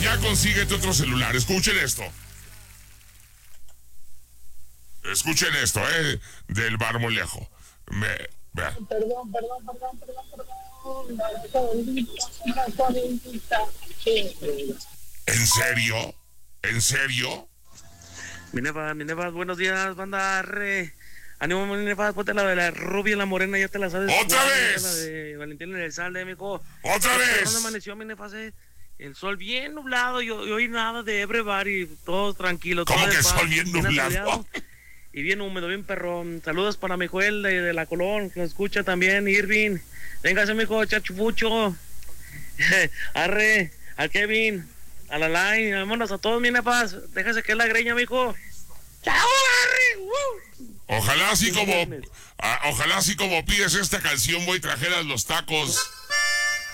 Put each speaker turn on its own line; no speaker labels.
ya consíguete otro celular. Escuchen esto. Escuchen esto, del Marmolejo. Vea.
Perdón.
¿En serio? ¿En serio?
Minefas, buenos días, banda. Arre. Ánimo, Minefas, ponte la de la rubia y la morena, ya te la sabes.
¡Otra vez!
La de Valentín Elizalde, mijo.
¡Otra vez!
¿Dónde amaneció, Minefas, El sol bien nublado, y hoy nada de everybody, todo tranquilo.
¿Cómo
todo
que
de paz,
sol bien nublado?
soleado, y bien húmedo, bien perrón. Saludos para mi Joel de la Colón, que nos escucha también, Irving. Véngase, mijo, chachupucho. Arre, al Kevin, a la Line, vámonos a todos, Minefas. Déjase que es la greña, mijo. ¡Chao, arre!
Ojalá así como pides esta canción, voy, trajeras los tacos.